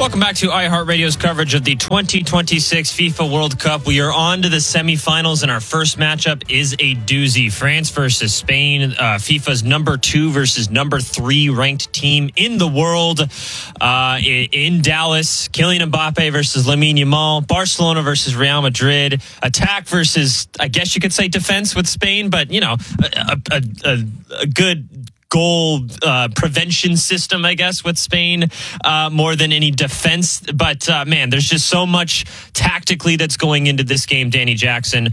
Welcome back to iHeartRadio's coverage of the 2026 FIFA World Cup. We are on to the semifinals, and our first matchup is a doozy. France versus Spain, FIFA's number 2 versus number 3 ranked team in the world. In Dallas, Kylian Mbappe versus Lamine Yamal, Barcelona versus Real Madrid, attack versus, I guess you could say, defense with Spain, but, you know, a good goal prevention system, I guess, with Spain, more than any defense. But man, there's just so much tactically that's going into this game. Danny Jackson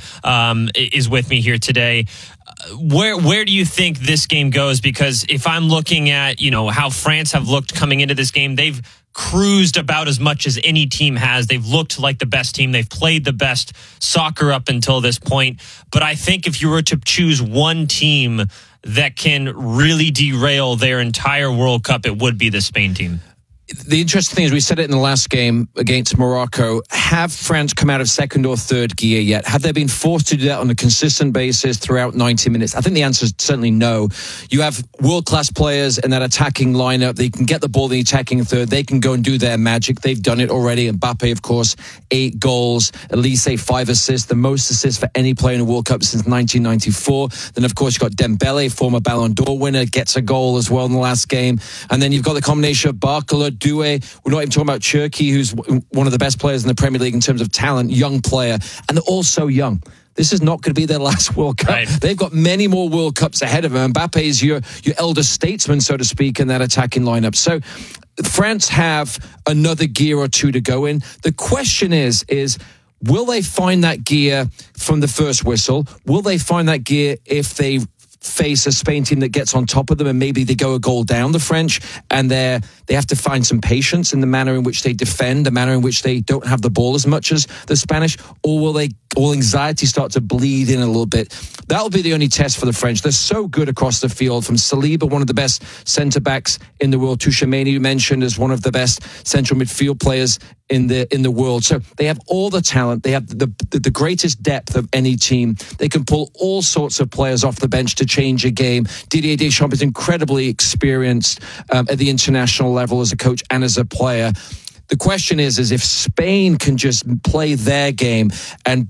is with me here today. Where do you think this game goes? Because if I'm looking at, you know, how France have looked coming into this game, they've cruised about as much as any team has. They've looked like the best team. They've played the best soccer up until this point. But I think if you were to choose one team that can really derail their entire World Cup, it would be the Spain team. The interesting thing is, we said it in the last game against Morocco, have France come out of second or third gear yet? Have they been forced to do that on a consistent basis throughout 90 minutes? I think the answer is certainly no. You have world-class players in that attacking lineup. They can get the ball in the attacking third. They can go and do their magic. They've done it already. Mbappe, of course, 8 goals, Elise 5 assists, the most assists for any player in a World Cup since 1994. Then, of course, you've got Dembele, former Ballon d'Or winner, gets a goal as well in the last game. And then you've got the combination of Barcola, Doué. We're not even talking about Cherki, who's one of the best players in the Premier League in terms of talent, young player, and they're all so young. This is not going to be their last World Cup. Right. They've got many more World Cups ahead of them. Mbappe is your elder statesman, so to speak, in that attacking lineup. So France have another gear or two to go in. The question is will they find that gear from the first whistle? Will they find that gear if they face a Spain team that gets on top of them and maybe they go a goal down, the French, and they have to find some patience in the manner in which they defend, the manner in which they don't have the ball as much as the Spanish? Or will anxiety start to bleed in a little bit? That'll be the only test for the French. They're so good across the field, from Saliba, one of the best centre-backs in the world, to Tchouaméni, you mentioned, as one of the best central midfield players in the world. So they have all the talent. They have the greatest depth of any team. They can pull all sorts of players off the bench to change a game. Didier Deschamps is incredibly experienced at the international level as a coach and as a player. The question is if Spain can just play their game and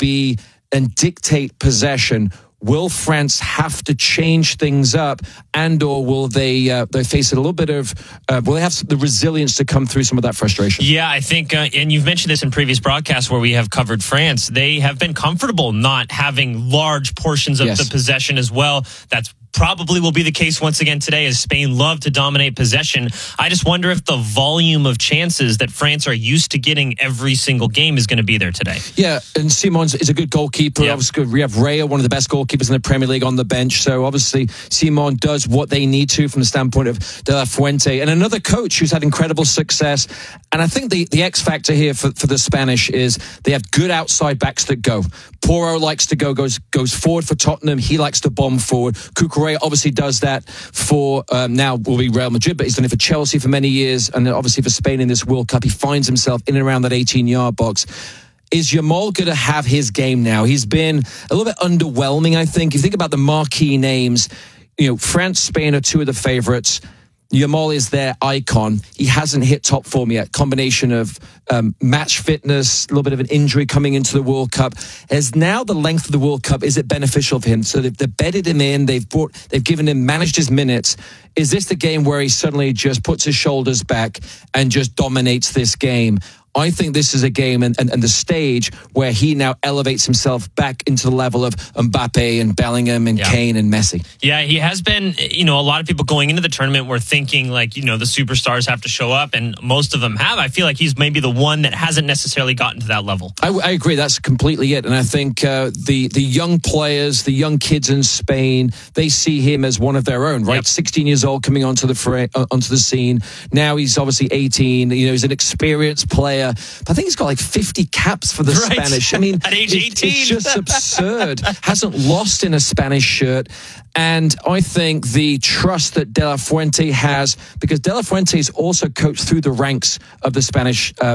dictate possession, will France have to change things up, and/or will they face a little bit of? Will they have the resilience to come through some of that frustration? Yeah, I think, and you've mentioned this in previous broadcasts where we have covered France. They have been comfortable not having large portions of the possession as well. That's probably will be the case once again today, as Spain love to dominate possession. I just wonder if the volume of chances that France are used to getting every single game is going to be there today. Yeah, and Simons is a good goalkeeper. Yep. Obviously, we have Raya, one of the best goalkeepers in the Premier League, on the bench. So obviously, Simon does what they need to from the standpoint of De La Fuente. And another coach who's had incredible success. And I think the X factor here for the Spanish is they have good outside backs that go. Porro likes to goes forward for Tottenham. He likes to bomb forward. Cucurella obviously does that for now will be Real Madrid, but he's done it for Chelsea for many years, and obviously for Spain in this World Cup. He finds himself in and around that 18-yard box. Is Yamal going to have his game now? He's been a little bit underwhelming, I think. You think about the marquee names, you know, France, Spain are two of the favourites. Yamal is their icon. He hasn't hit top form yet. Combination of match fitness, a little bit of an injury coming into the World Cup. As now the length of the World Cup, is it beneficial for him? So they've bedded him in. They've given him, managed his minutes. Is this the game where he suddenly just puts his shoulders back and just dominates this game? I think this is a game and the stage where he now elevates himself back into the level of Mbappe and Bellingham and Kane and Messi. Yeah, he has been, you know, a lot of people going into the tournament were thinking like, you know, the superstars have to show up, and most of them have. I feel like he's maybe the one that hasn't necessarily gotten to that level. I agree. That's completely it. And I think the young players, the young kids in Spain, they see him as one of their own, right? Yep. 16 years old coming onto the scene. Now he's obviously 18. You know, he's an experienced player. But I think he's got like 50 caps for the Spanish. I mean, at age 18. It's just absurd. Hasn't lost in a Spanish shirt. And I think the trust that De La Fuente has, because De La Fuente is also coached through the ranks of the Spanish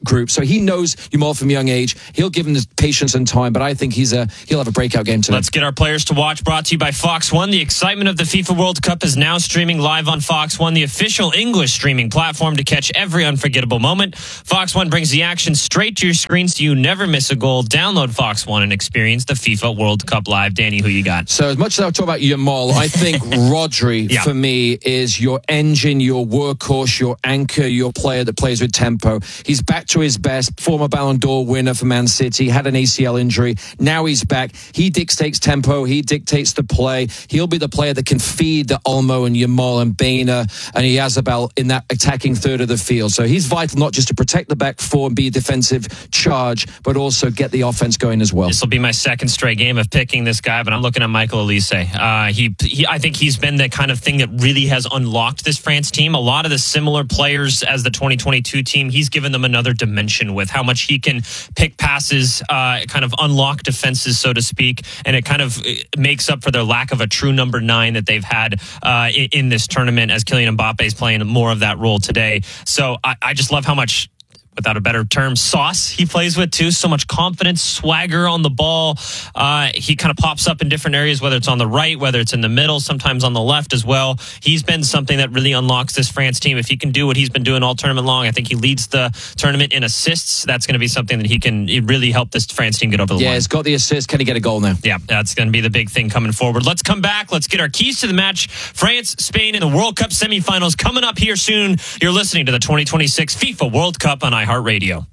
group. So he knows Yamal from a young age. He'll give him the patience and time, but I think he'll have a breakout game today. Let's get our players to watch, brought to you by Fox One. The excitement of the FIFA World Cup is now streaming live on Fox One, the official English streaming platform to catch every unforgettable moment. Fox One brings the action straight to your screen so you never miss a goal. Download Fox One and experience the FIFA World Cup live. Danny, who you got? So as much as I talk about Yamal, I think Rodri, for me, is your engine, your workhorse, your anchor, your player that plays with tempo. He's back to his best, former Ballon d'Or winner for Man City, had an ACL injury. Now he's back. He dictates tempo. He dictates the play. He'll be the player that can feed the Olmo and Yamal and Baina and Yazabal in that attacking third of the field. So he's vital not just to protect the back four and be a defensive charge, but also get the offense going as well. This will be my second straight game of picking this guy, but I'm looking at Michael Olise. I think he's been the kind of thing that really has unlocked this France team. A lot of the similar players as the 2022 team, he's given them another dimension with how much he can pick passes, kind of unlock defenses, so to speak, and it kind of makes up for their lack of a true number 9 that they've had in this tournament, as Kylian Mbappe is playing more of that role today. So I just love how much, without a better term, sauce he plays with too. So much confidence, swagger on the ball. He kind of pops up in different areas, whether it's on the right, whether it's in the middle, sometimes on the left as well. He's been something that really unlocks this France team. If he can do what he's been doing all tournament long, I think he leads the tournament in assists. That's going to be something that he can really help this France team get over the line. Yeah, he's got the assist. Can he get a goal now? Yeah, that's going to be the big thing coming forward. Let's come back. Let's get our keys to the match. France, Spain in the World Cup semifinals coming up here soon. You're listening to the 2026 FIFA World Cup on iHeartRadio.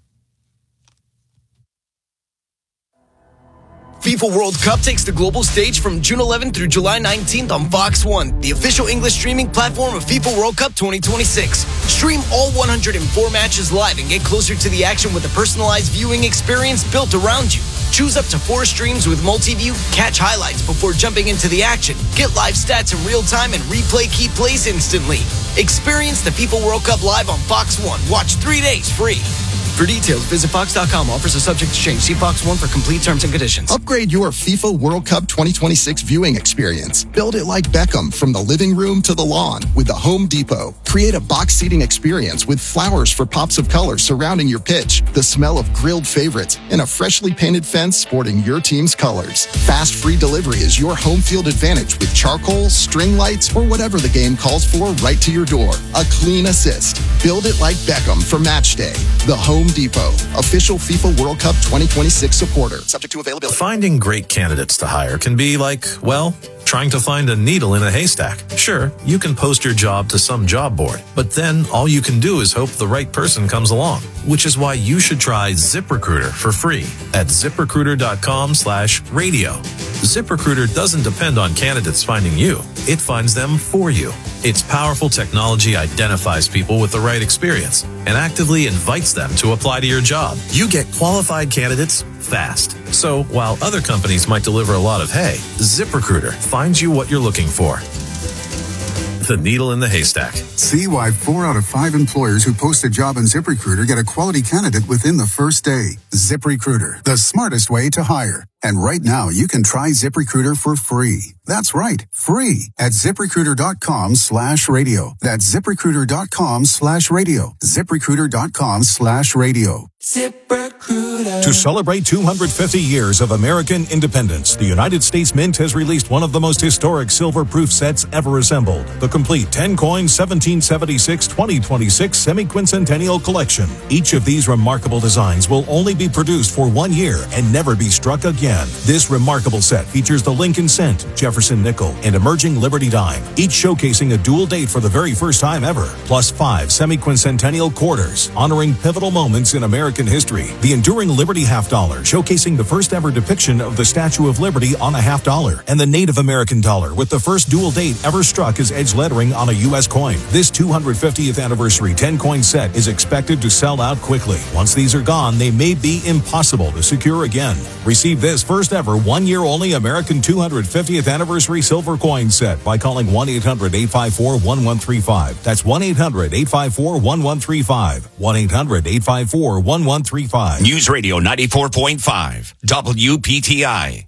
FIFA World Cup takes the global stage from June 11th through July 19th on Fox One, the official English streaming platform of FIFA World Cup 2026. Stream all 104 matches live and get closer to the action with a personalized viewing experience built around you. Choose up to 4 streams with multi-view, catch highlights before jumping into the action, get live stats in real time, and replay key plays instantly. Experience the FIFA World Cup live on Fox One. Watch 3 days free. For details, visit Fox.com. Offers are subject to change. See Fox One for complete terms and conditions. Upgrade your FIFA World Cup 2026 viewing experience. Build it like Beckham from the living room to the lawn with the Home Depot. Create a box seating experience with flowers for pops of color surrounding your pitch, the smell of grilled favorites, and a freshly painted fence sporting your team's colors. Fast free delivery is your home field advantage with charcoal, string lights, or whatever the game calls for right to your door. A clean assist. Build it like Beckham for match day. The Home Depot, official FIFA World Cup 2026 supporter. Subject to availability. Finding great candidates to hire can be like, well, trying to find a needle in a haystack. Sure, you can post your job to some job board, but then all you can do is hope the right person comes along, which is why you should try ZipRecruiter for free at ZipRecruiter.com/radio. ZipRecruiter doesn't depend on candidates finding you. It finds them for you. Its powerful technology identifies people with the right experience and actively invites them to apply to your job. You get qualified candidates fast. So while other companies might deliver a lot of hay, ZipRecruiter finds you what you're looking for. The needle in the haystack. See why 4 out of 5 employers who post a job on ZipRecruiter get a quality candidate within the first day. ZipRecruiter, the smartest way to hire. And right now, you can try ZipRecruiter for free. That's right, free at ZipRecruiter.com/radio. That's ZipRecruiter.com/radio. ZipRecruiter.com/radio. ZipRecruiter. To celebrate 250 years of American independence, the United States Mint has released one of the most historic silver-proof sets ever assembled. The complete 10-coin 1776-2026 semi-quincentennial collection. Each of these remarkable designs will only be produced for 1 year and never be struck again. This remarkable set features the Lincoln Cent, Jefferson Nickel, and emerging Liberty Dime, each showcasing a dual date for the very first time ever, plus 5 semi-quincentennial quarters, honoring pivotal moments in American history. The enduring Liberty half dollar, showcasing the first ever depiction of the Statue of Liberty on a half dollar, and the Native American dollar with the first dual date ever struck as edge lettering on a U.S. coin. This 250th anniversary 10-coin set is expected to sell out quickly. Once these are gone, they may be impossible to secure again. Receive this first ever 1 year only American 250th anniversary silver coin set by calling 1-800-854-1135. That's 1-800-854-1135. 1-800-854-1135. News Radio 94.5 WPTI.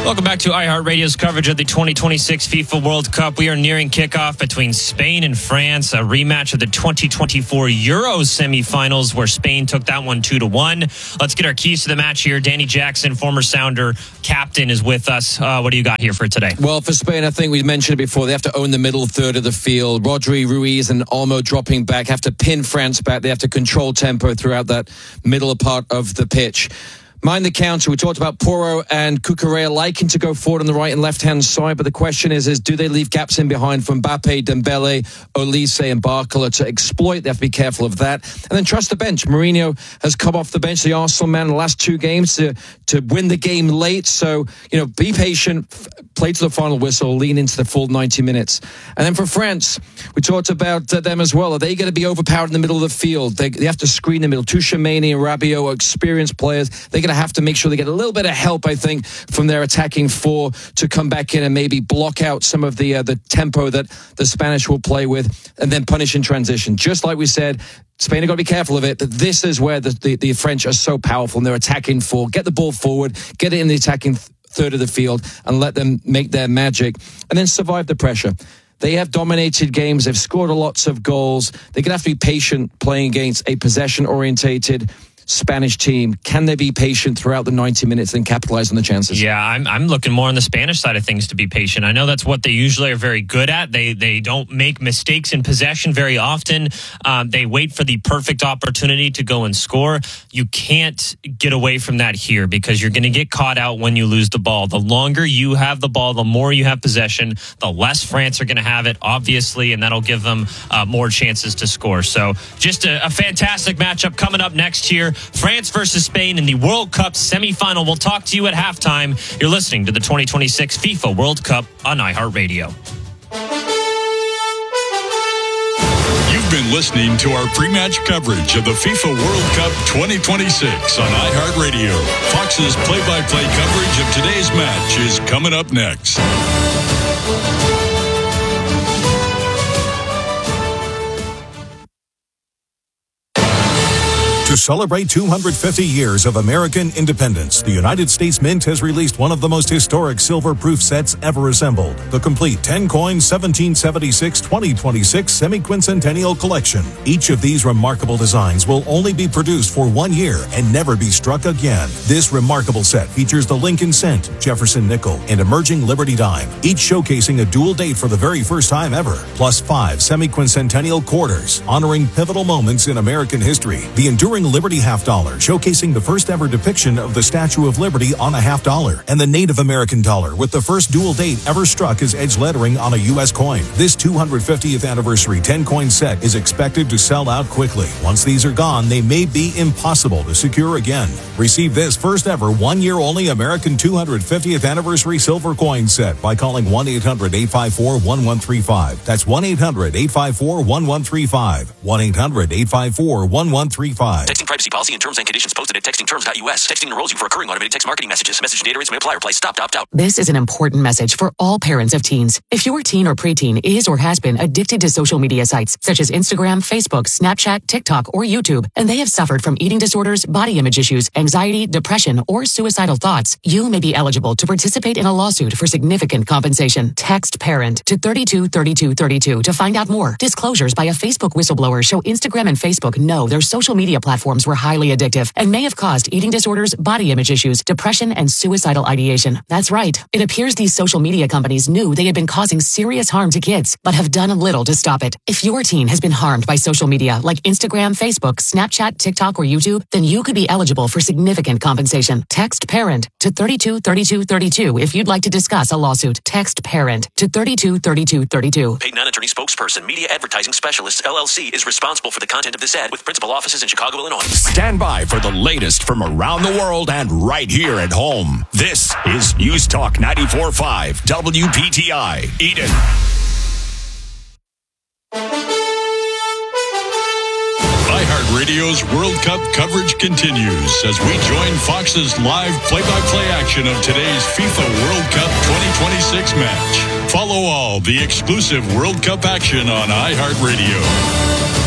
Welcome back to iHeartRadio's coverage of the 2026 FIFA World Cup. We are nearing kickoff between Spain and France, a rematch of the 2024 Euro semifinals where Spain took that one 2-1. Let's get our keys to the match here. Danny Jackson, former Sounder captain, is with us. What do you got here for today? Well, for Spain, I think we mentioned it before. They have to own the middle third of the field. Rodri, Ruiz, and Olmo dropping back have to pin France back. They have to control tempo throughout that middle part of the pitch. Mind the counter. We talked about Porro and Cucurella liking to go forward on the right and left-hand side, but the question is do they leave gaps in behind for Mbappe, Dembele, Olise, and Barcola to exploit? They have to be careful of that. And then trust the bench. Mourinho has come off the bench, the Arsenal man, in the last two games to win the game late. So, be patient, play to the final whistle, lean into the full 90 minutes. And then for France, we talked about them as well. Are they going to be overpowered in the middle of the field? They have to screen the middle. Tchouaméni and Rabiot are experienced players. They're going to have to make sure they get a little bit of help, I think, from their attacking four to come back in and maybe block out some of the tempo that the Spanish will play with and then punish in transition. Just like we said, Spain have got to be careful of it, but this is where the French are so powerful and they're attacking four. Get the ball forward, get it in the attacking third of the field and let them make their magic and then survive the pressure. They have dominated games. They've scored lots of goals. They're going to have to be patient playing against a possession-orientated Spanish team. Can they be patient throughout the 90 minutes and capitalize on the chances? Yeah, I'm looking more on the Spanish side of things to be patient. I know that's what they usually are very good at. They don't make mistakes in possession very often. They wait for the perfect opportunity to go and score. You can't get away from that here because you're going to get caught out when you lose the ball. The longer you have the ball, the more you have possession, the less France are going to have it, obviously, and that'll give them more chances to score. So just a fantastic matchup coming up next year. France versus Spain in the World Cup semifinal. We'll talk to you at halftime. You're listening to the 2026 FIFA World Cup on iHeartRadio. You've been listening to our pre-match coverage of the FIFA World Cup 2026 on iHeartRadio. Fox's play-by-play coverage of today's match is coming up next. To celebrate 250 years of American independence, the United States Mint has released one of the most historic silver-proof sets ever assembled. The complete 10-coin 1776-2026 semi-quincentennial collection. Each of these remarkable designs will only be produced for 1 year and never be struck again. This remarkable set features the Lincoln Cent, Jefferson Nickel, and emerging Liberty Dime, each showcasing a dual date for the very first time ever, plus 5 semi-quincentennial quarters, honoring pivotal moments in American history. The enduring Liberty half dollar, showcasing the first ever depiction of the Statue of Liberty on a half dollar, and the Native American dollar with the first dual date ever struck as edge lettering on a U.S. coin. This 250th anniversary 10-coin set is expected to sell out quickly. Once these are gone, they may be impossible to secure again. Receive this first ever 1 year only American 250th anniversary silver coin set by calling 1-800-854-1135. That's 1-800-854-1135. 1-800-854-1135. Texting privacy policy and terms and conditions posted at textingterms.us. Texting enrolls you for recurring automated text marketing messages. Message data rates may apply. Reply stop, opt out. This is an important message for all parents of teens. If your teen or preteen is or has been addicted to social media sites such as Instagram, Facebook, Snapchat, TikTok, or YouTube, and they have suffered from eating disorders, body image issues, anxiety, depression, or suicidal thoughts, you may be eligible to participate in a lawsuit for significant compensation. Text PARENT to 323232 to find out more. Disclosures by a Facebook whistleblower show Instagram and Facebook know their social media platforms were highly addictive and may have caused eating disorders, body image issues, depression, and suicidal ideation. That's right. It appears these social media companies knew they had been causing serious harm to kids, but have done little to stop it. If your teen has been harmed by social media like Instagram, Facebook, Snapchat, TikTok, or YouTube, then you could be eligible for significant compensation. Text PARENT to 323232 if you'd like to discuss a lawsuit. Text PARENT to 323232. Paid non-attorney spokesperson, Media Advertising Specialists, LLC, is responsible for the content of this ad with principal offices in Chicago, Illinois. Stand by for the latest from around the world and right here at home. This is News Talk 94.5 WPTI, Eden. iHeartRadio's World Cup coverage continues as we join Fox's live play-by-play action of today's FIFA World Cup 2026 match. Follow all the exclusive World Cup action on iHeartRadio.